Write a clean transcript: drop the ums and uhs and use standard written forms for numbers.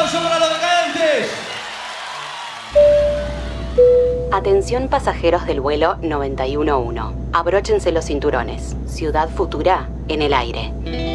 aplauso para los decadentes. Atención pasajeros del vuelo 911. Abróchense los cinturones. Ciudad Futura en el aire.